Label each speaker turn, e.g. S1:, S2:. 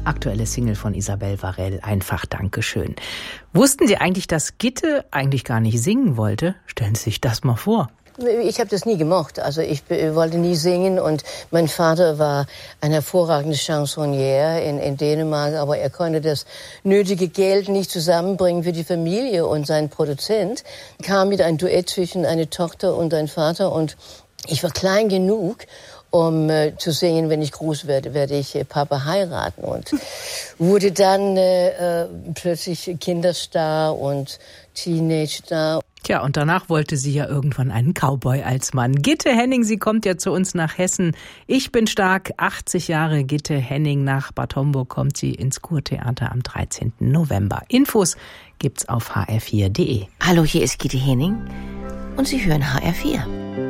S1: Aktuelle Single von Isabelle Varell, einfach Dankeschön. Wussten Sie eigentlich, dass Gitte eigentlich gar nicht singen wollte? Stellen Sie sich das mal vor.
S2: Ich habe das nie gemocht. Also ich wollte nie singen und mein Vater war ein hervorragender Chansonnier in Dänemark, aber er konnte das nötige Geld nicht zusammenbringen für die Familie und sein Produzent kam mit einem Duett zwischen einer Tochter und einem Vater und ich war klein genug, um zu singen, wenn ich groß werde ich Papa heiraten und wurde dann plötzlich Kinderstar und Teenage-Star.
S1: Tja, und danach wollte sie ja irgendwann einen Cowboy als Mann. Gitte Henning, sie kommt ja zu uns nach Hessen. Ich bin stark, 80 Jahre Gitte Henning. Nach Bad Homburg kommt sie ins Kurtheater am 13. November. Infos gibt's auf hr4.de.
S3: Hallo, hier ist Gitte Henning und Sie hören HR4.